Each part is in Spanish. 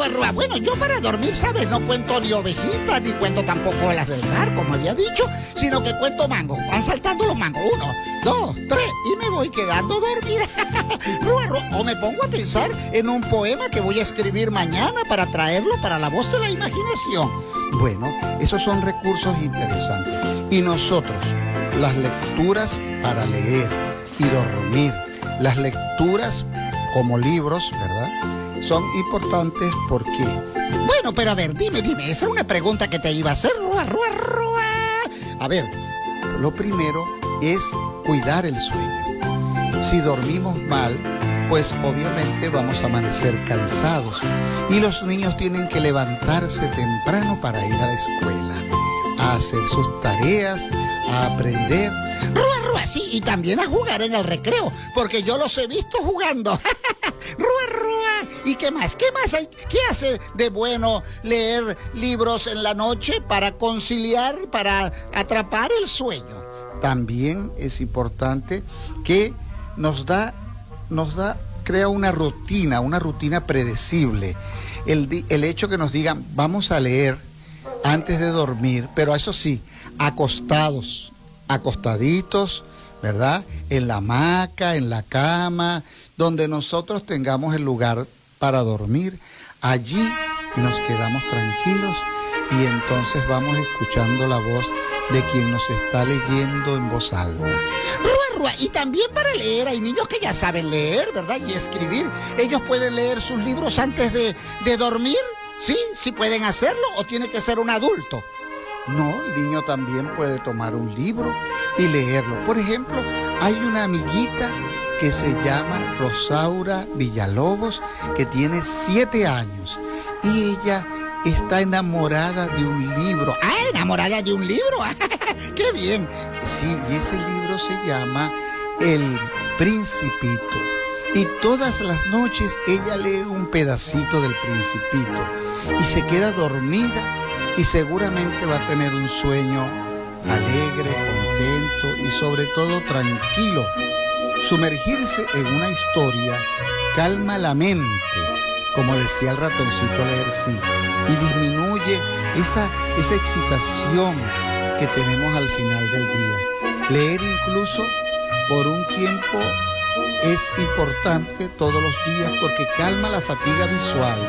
Rúa, Rúa. Bueno, yo para dormir, ¿sabes? No cuento ni ovejitas, ni cuento tampoco las del mar, como había dicho, sino que cuento mangos. Van saltando los mangos. 1, 2, 3, y me voy quedando dormida. Rúa, Rúa. O me pongo a pensar en un poema que voy a escribir mañana para traerlo para la voz de la imaginación. Bueno, esos son recursos interesantes. Y nosotros, las lecturas para leer y dormir, las lecturas como libros, ¿verdad?, son importantes porque... Bueno, pero a ver, dime, esa es una pregunta que te iba a hacer, Rúa, Rúa, Rúa. A ver, lo primero es cuidar el sueño. Si dormimos mal, pues obviamente vamos a amanecer cansados. Y los niños tienen que levantarse temprano para ir a la escuela, a hacer sus tareas, a aprender. Rúa, Rúa, sí, y también a jugar en el recreo, porque yo los he visto jugando. Rúa, Rúa. ¿Y qué más? ¿Qué más hay? ¿Qué hace de bueno leer libros en la noche para conciliar, para atrapar el sueño? También es importante que crea una rutina predecible. El hecho que nos digan, vamos a leer antes de dormir, pero eso sí, acostaditos, ¿verdad? En la hamaca, en la cama, donde nosotros tengamos el lugar para dormir. Allí nos quedamos tranquilos y entonces vamos escuchando la voz de quien nos está leyendo en voz alta. Rúa, Rúa, y también para leer, hay niños que ya saben leer, ¿verdad?, y escribir. Ellos pueden leer sus libros antes de dormir, ¿sí? ¿Sí pueden hacerlo o tiene que ser un adulto? No, el niño también puede tomar un libro y leerlo. Por ejemplo, hay una amiguita que se llama Rosaura Villalobos, que tiene 7 años, y ella está enamorada de un libro. ¡Ah, enamorada de un libro! ¡Qué bien! Sí, y ese libro se llama El Principito. Y todas las noches ella lee un pedacito del Principito y se queda dormida y seguramente va a tener un sueño alegre, contento y sobre todo tranquilo. Sumergirse en una historia calma la mente, como decía el ratoncito Leercí, y disminuye esa excitación que tenemos al final del día. Leer incluso por un tiempo es importante todos los días porque calma la fatiga visual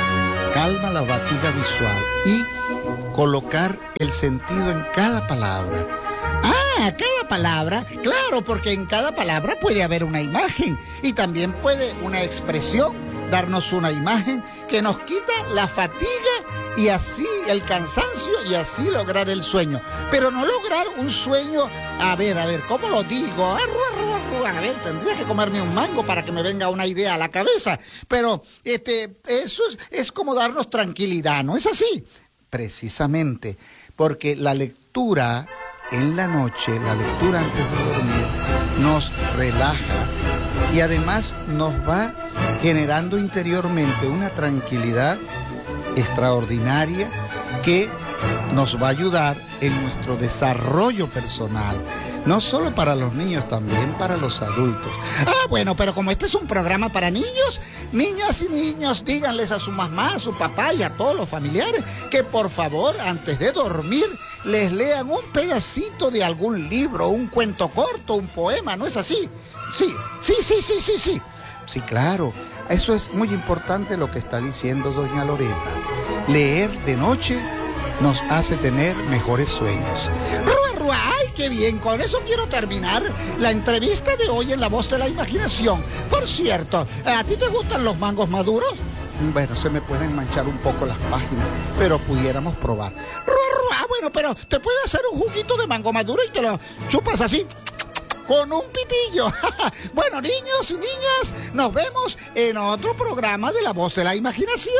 y colocar el sentido en cada palabra. Ah, cada palabra, claro, porque en cada palabra puede haber una imagen y también puede una expresión darnos una imagen que nos quita la fatiga y así el cansancio y así lograr el sueño. Pero no lograr un sueño, a ver, ¿cómo lo digo? A ver, tendría que comerme un mango para que me venga una idea a la cabeza. Pero eso es como darnos tranquilidad, ¿no es así? Precisamente, porque la lectura en la noche, la lectura antes de dormir, nos relaja y además nos va generando interiormente una tranquilidad extraordinaria que nos va a ayudar en nuestro desarrollo personal, no solo para los niños, también para los adultos. Ah, bueno, pero como este es un programa para niños, niñas y niños, díganles a su mamá, a su papá y a todos los familiares que por favor, antes de dormir, les lean un pedacito de algún libro, un cuento corto, un poema, ¿no es así? Sí. Sí, claro, eso es muy importante lo que está diciendo doña Loreta. Leer de noche nos hace tener mejores sueños. Rúa, ¡ay, qué bien! Con eso quiero terminar la entrevista de hoy en La Voz de la Imaginación. Por cierto, ¿a ti te gustan los mangos maduros? Bueno, se me pueden manchar un poco las páginas, pero pudiéramos probar. Rúa, bueno, pero te puede hacer un juguito de mango maduro y te lo chupas así con un pitillo. Bueno, niños y niñas, nos vemos en otro programa de La Voz de la Imaginación.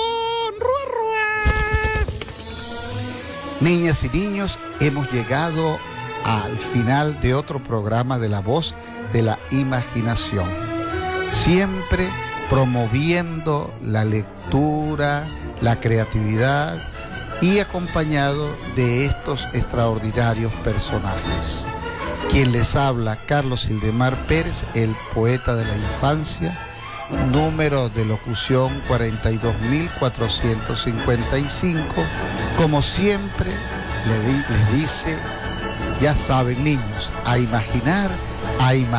Rúa. Niñas y niños, hemos llegado al final de otro programa de La Voz de la Imaginación. Siempre promoviendo la lectura, la creatividad y acompañado de estos extraordinarios personajes. Quien les habla, Carlos Ildemar Pérez, el poeta de la infancia, número de locución 42.455. Como siempre, les dice, ya saben, niños, a imaginar,